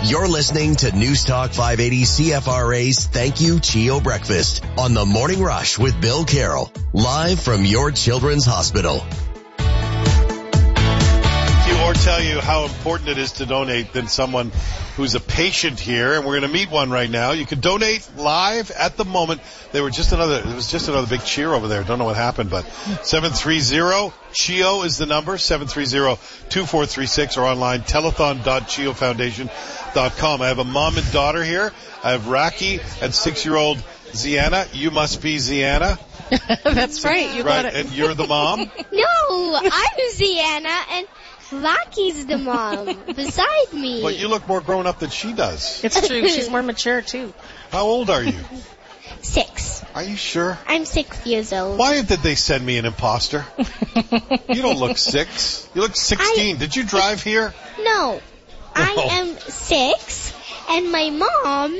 You're listening to News Talk 580 CFRA's Thank You Chio Breakfast on the Morning Rush with Bill Carroll, live from your children's hospital. Or tell you how important it is to donate than someone who's a patient here, and we're going to meet one right now. You can donate live at the moment. It was just another big cheer over there. Don't know what happened, but 730-CHIO is the number, 730-2436, or online, telethon.chiofoundation.com. I have a mom and daughter here. I have Raki and 6-year-old Ziana. You must be Ziana. That's right. You got it. And you're the mom? No, I'm Ziana, and Rocky's the mom beside me. But you look more grown up than she does. It's true. She's more mature, too. How old are you? 6. Are you sure? I'm 6 years old. Why did they send me an imposter? You don't look 6. You look 16. Did you drive here? No. I am 6, and my mom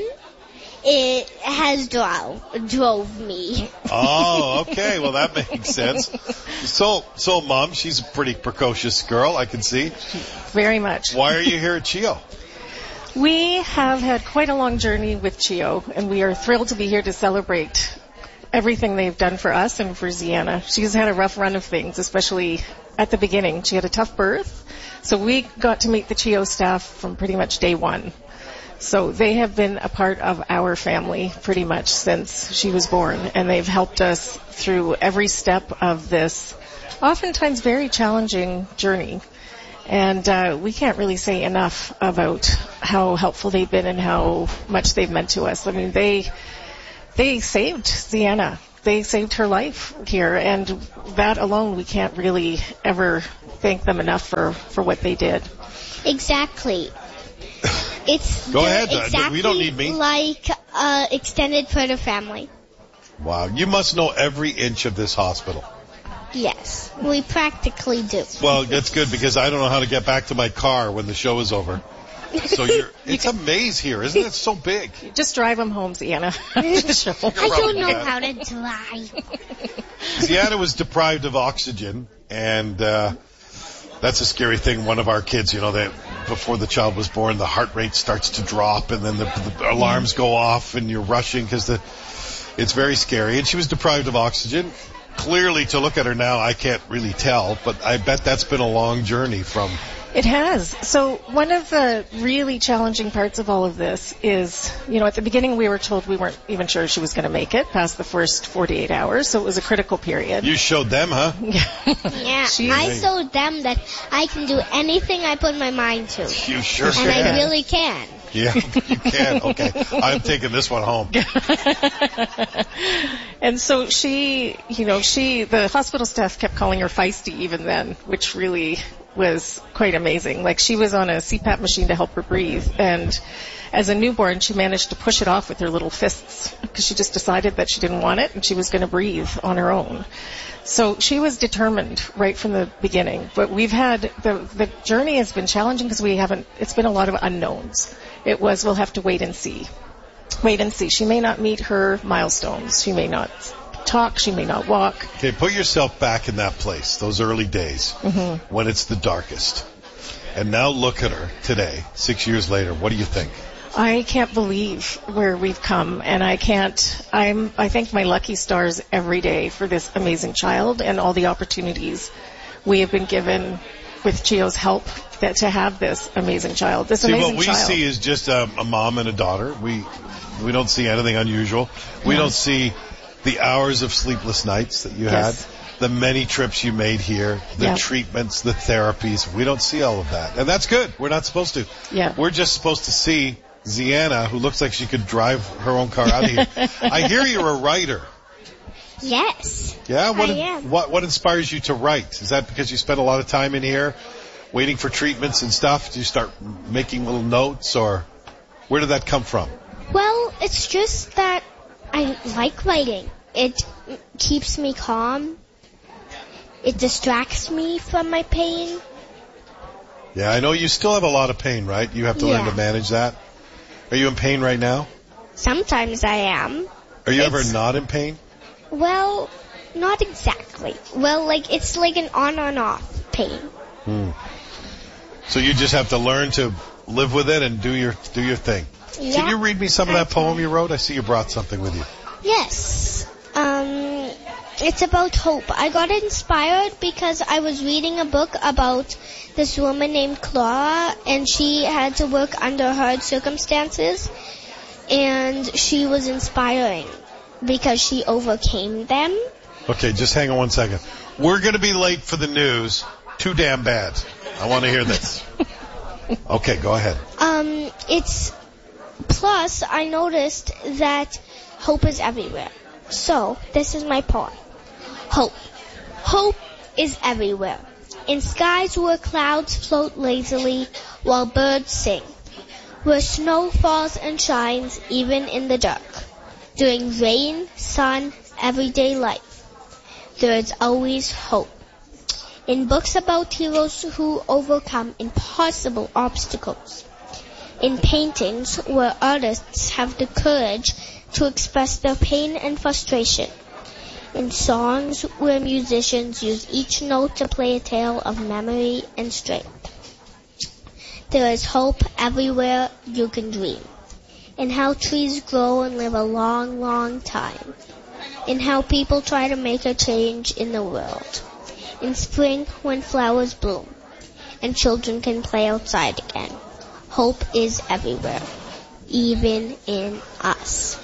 drove me. Oh, okay. Well, that makes sense. So, Mom, she's a pretty precocious girl, I can see. Very much. Why are you here at CHIO? We have had quite a long journey with CHIO, and we are thrilled to be here to celebrate everything they've done for us and for Ziana. She's had a rough run of things, especially at the beginning. She had a tough birth, so we got to meet the CHIO staff from pretty much day one. So they have been a part of our family pretty much since she was born, and they've helped us through every step of this oftentimes very challenging journey. And we can't really say enough about how helpful they've been and how much they've meant to us. I mean, they saved Ziana. They saved her life here, and that alone we can't really ever thank them enough for what they did. Exactly. Go ahead. Exactly we don't need me. Like extended for the family. Wow. You must know every inch of this hospital. Yes, we practically do. Well, that's good because I don't know how to get back to my car when the show is over. So it's a maze here, isn't it? So big. Just drive them home, Ziana. I don't know how to drive. Ziana was deprived of oxygen, and that's a scary thing. One of our kids, before the child was born, the heart rate starts to drop, and then the alarms go off, and you're rushing because it's very scary. And she was deprived of oxygen. Clearly, to look at her now, I can't really tell, but I bet that's been a long journey from... It has. So one of the really challenging parts of all of this is, at the beginning we were told we weren't even sure she was going to make it past the first 48 hours, so it was a critical period. You showed them, huh? Yeah, I showed them that I can do anything I put my mind to. You sure can. And I really can. Yeah, you can. Okay. I'm taking this one home. And so the hospital staff kept calling her feisty even then, which really was quite amazing. Like, she was on a CPAP machine to help her breathe, and as a newborn she managed to push it off with her little fists because she just decided that she didn't want it and she was going to breathe on her own. So she was determined right from the beginning. But we've had the journey has been challenging because it's been a lot of unknowns. We'll have to wait and see. She may not meet her milestones. She may not talk. She may not walk. Okay, put yourself back in that place, those early days, when it's the darkest. And now look at her today, 6 years later. What do you think? I can't believe where we've come, and I thank my lucky stars every day for this amazing child and all the opportunities we have been given with CHIO's help to have this amazing child. What we see is just a mom and a daughter. We don't see anything unusual. We don't see the hours of sleepless nights that you had, the many trips you made here, the treatments, the therapies. We don't see all of that. And that's good. We're not supposed to. Yeah. We're just supposed to see Ziana, who looks like she could drive her own car out of here. I hear you're a writer. Yes. Yeah? I am. What inspires you to write? Is that because you spend a lot of time in here waiting for treatments and stuff? Do you start making little notes, or where did that come from? Well, it's just that I like writing. It keeps me calm. It distracts me from my pain. Yeah, I know you still have a lot of pain, right? You have to learn to manage that. Are you in pain right now? Sometimes I am. Are you ever not in pain? Well, not exactly. Well, it's like an on and off pain. So you just have to learn to live with it and do your thing. Yeah. Can you read me some of that poem you wrote? I see you brought something with you. Yes. It's about hope. I got inspired because I was reading a book about this woman named Clara, and she had to work under hard circumstances, and she was inspiring because she overcame them. Okay, just hang on one second. We're going to be late for the news. Too damn bad. I want to hear this. Okay, go ahead. Plus, I noticed that hope is everywhere. So, this is my poem. Hope. Hope is everywhere. In skies where clouds float lazily while birds sing. Where snow falls and shines even in the dark. During rain, sun, everyday life. There is always hope. In books about heroes who overcome impossible obstacles. In paintings where artists have the courage to express their pain and frustration. In songs where musicians use each note to play a tale of memory and strength. There is hope everywhere you can dream. In how trees grow and live a long, long time. In how people try to make a change in the world. In spring when flowers bloom and children can play outside again. Hope is everywhere, even in us.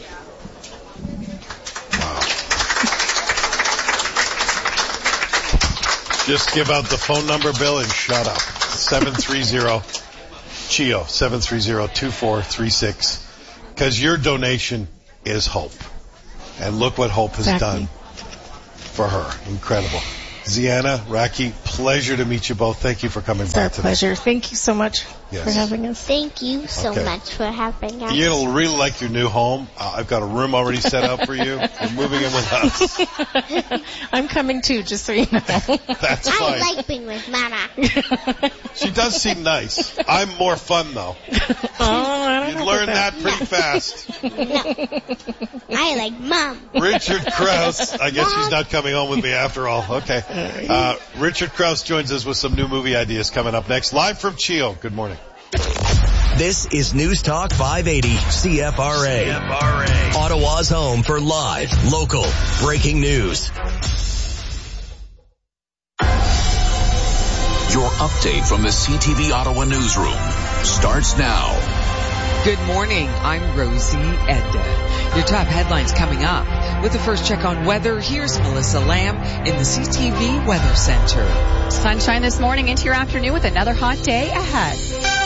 Just give out the phone number, Bill, and shut up. 730-CHIO, 730-2436. Because your donation is hope. And look what hope has done for her. Incredible. Ziana, Raki, pleasure to meet you both. Thank you for coming by today. It's our pleasure. Thank you so much for having us. Thank you so much for having us. You'll really like your new home. I've got a room already set up for you. You're moving in with us. I'm coming too, just so you know. That's fine. I like being with Mama. She does seem nice. I'm more fun, though. You'd learn that pretty fast. No. I like Mom. Richard Krause. I guess she's not coming home with me after all. Okay. Richard Krause joins us with some new movie ideas coming up next. Live from CHIO. Good morning. This is News Talk 580 CFRA. Ottawa's home for live, local, breaking news. Your update from the CTV Ottawa newsroom starts now. Good morning. I'm Rosie Edda. Your top headlines coming up. With the first check on weather, here's Melissa Lamb in the CTV Weather Center. Sunshine this morning into your afternoon with another hot day ahead.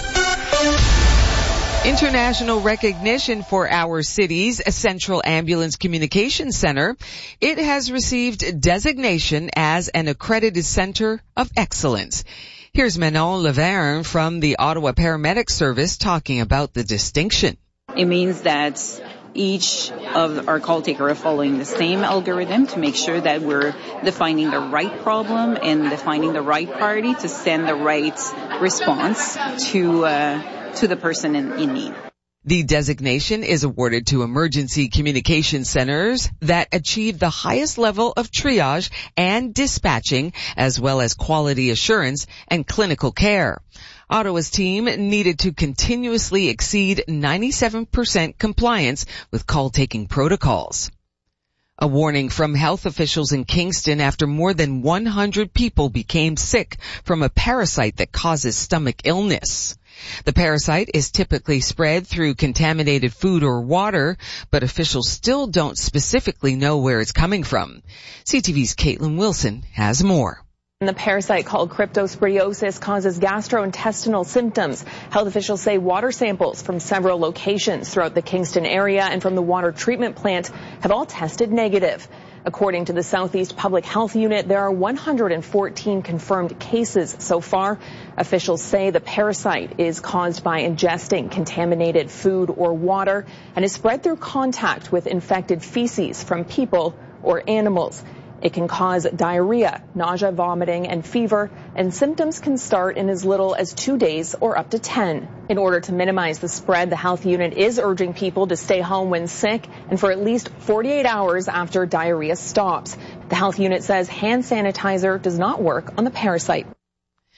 International recognition for our city's Central Ambulance Communication Center. It has received designation as an accredited center of excellence. Here's Manon Laverne from the Ottawa Paramedic Service talking about the distinction. It means that each of our call takers are following the same algorithm to make sure that we're defining the right problem and defining the right priority to send the right response to the person in need. The designation is awarded to emergency communication centers that achieve the highest level of triage and dispatching, as well as quality assurance and clinical care. Ottawa's team needed to continuously exceed 97% compliance with call-taking protocols. A warning from health officials in Kingston after more than 100 people became sick from a parasite that causes stomach illness. The parasite is typically spread through contaminated food or water, but officials still don't specifically know where it's coming from. CTV's Caitlin Wilson has more. The parasite called cryptosporiosis causes gastrointestinal symptoms. Health officials say water samples from several locations throughout the Kingston area and from the water treatment plant have all tested negative. According to the Southeast Public Health Unit, there are 114 confirmed cases so far. Officials say the parasite is caused by ingesting contaminated food or water and is spread through contact with infected feces from people or animals. It can cause diarrhea, nausea, vomiting, and fever, and symptoms can start in as little as 2 days or up to 10. In order to minimize the spread, the health unit is urging people to stay home when sick and for at least 48 hours after diarrhea stops. The health unit says hand sanitizer does not work on the parasite.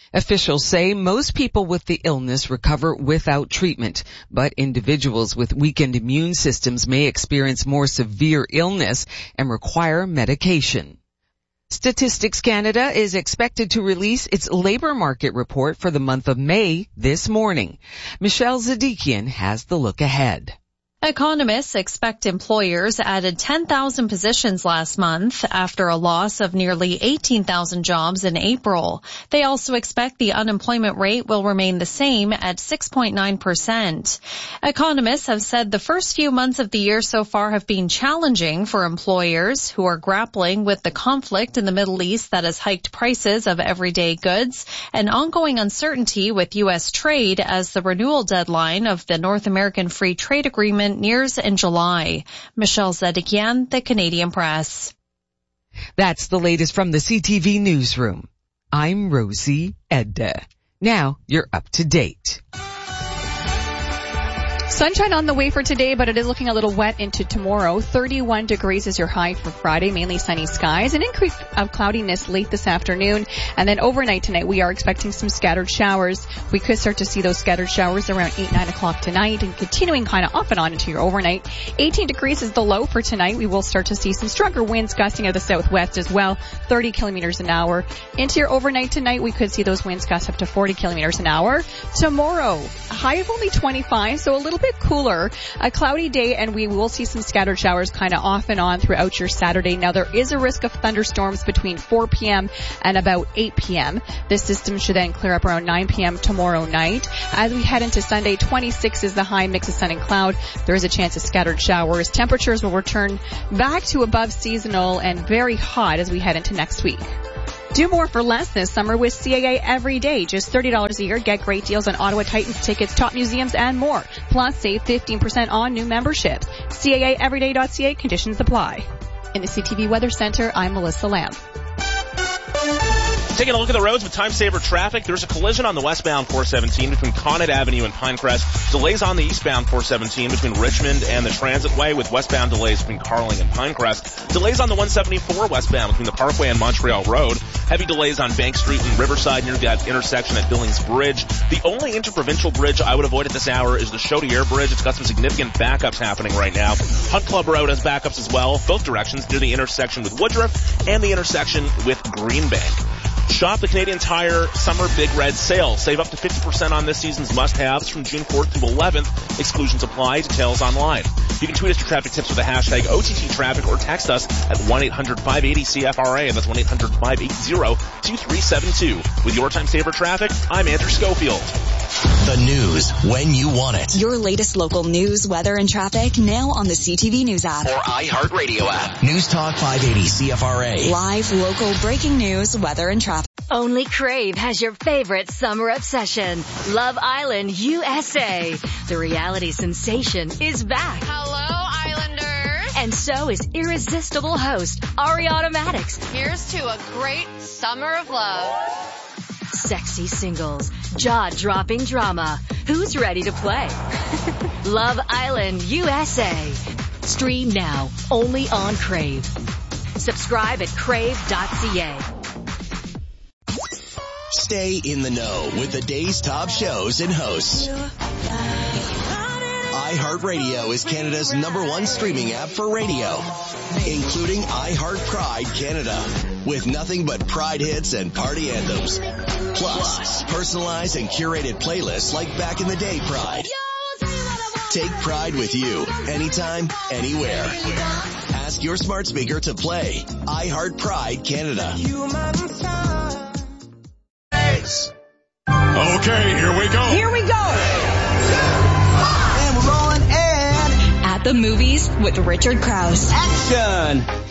Officials say most people with the illness recover without treatment, but individuals with weakened immune systems may experience more severe illness and require medication. Statistics Canada is expected to release its labor market report for the month of May this morning. Michelle Zadikian has the look ahead. Economists expect employers added 10,000 positions last month after a loss of nearly 18,000 jobs in April. They also expect the unemployment rate will remain the same at 6.9%. Economists have said the first few months of the year so far have been challenging for employers who are grappling with the conflict in the Middle East that has hiked prices of everyday goods and ongoing uncertainty with U.S. trade as the renewal deadline of the North American Free Trade Agreement nears in July. Michelle Zedikian, The Canadian Press. That's the latest from the CTV Newsroom. I'm Rosie Edda. Now you're up to date. Sunshine on the way for today, but it is looking a little wet into tomorrow. 31 degrees is your high for Friday, mainly sunny skies. An increase of cloudiness late this afternoon. And then overnight tonight, we are expecting some scattered showers. We could start to see those scattered showers around 8, 9 o'clock tonight and continuing kind of off and on into your overnight. 18 degrees is the low for tonight. We will start to see some stronger winds gusting out of the southwest as well, 30 kilometers an hour. Into your overnight tonight, we could see those winds gust up to 40 kilometers an hour. Tomorrow, a high of only 25, so a little bit cooler, a cloudy day, and we will see some scattered showers kind of off and on throughout your Saturday. Now, there is a risk of thunderstorms between 4 p.m. and about 8 p.m. This system should then clear up around 9 p.m. tomorrow night. As we head into Sunday, 26 is the high, mix of sun and cloud. There is a chance of scattered showers. Temperatures will return back to above seasonal and very hot as we head into next week. Do more for less this summer with CAA every day. Just $30 a year. Get great deals on Ottawa Titans tickets, top museums, and more. Plus, save 15% on new memberships. CAAeveryday.ca. Conditions apply. In the CTV Weather Center, I'm Melissa Lamb. Taking a look at the roads with time-saver traffic, there's a collision on the westbound 417 between Connet Avenue and Pinecrest. Delays on the eastbound 417 between Richmond and the Transitway with westbound delays between Carling and Pinecrest. Delays on the 174 westbound between the Parkway and Montreal Road. Heavy delays on Bank Street and Riverside near that intersection at Billings Bridge. The only interprovincial bridge I would avoid at this hour is the Chaudière Bridge. It's got some significant backups happening right now. Hunt Club Road has backups as well, both directions near the intersection with Woodruff and the intersection with Greenbank. Shop the Canadian Tire Summer Big Red Sale. Save up to 50% on this season's must-haves from June 4th through 11th. Exclusions apply. Details online. You can tweet us your traffic tips with the hashtag OTTTraffic or text us at 1-800-580-CFRA. That's 1-800-580-2372. With your time saver traffic, I'm Andrew Schofield. The news when you want it. Your latest local news, weather, and traffic now on the CTV News app. Or iHeartRadio app. News Talk 580 CFRA. Live, local, breaking news, weather, and traffic. Only Crave has your favorite summer obsession. Love Island USA. The reality sensation is back. Hello, Islanders. And so is irresistible host Ariana Maddox. Here's to a great summer of love. Sexy singles, jaw-dropping drama. Who's ready to play? Love Island USA. Stream now, only on Crave. Subscribe at crave.ca. Stay in the know with the day's top shows and hosts. iHeartRadio is Canada's #1 streaming app for radio, including iHeart Pride Canada, with nothing but Pride hits and party anthems. Plus, personalized and curated playlists like Back in the Day Pride. Take Pride with you, anytime, anywhere. Ask your smart speaker to play iHeart Pride Canada. Okay, here we go. Here we go. And we're rolling and At the movies with Richard Krause. action.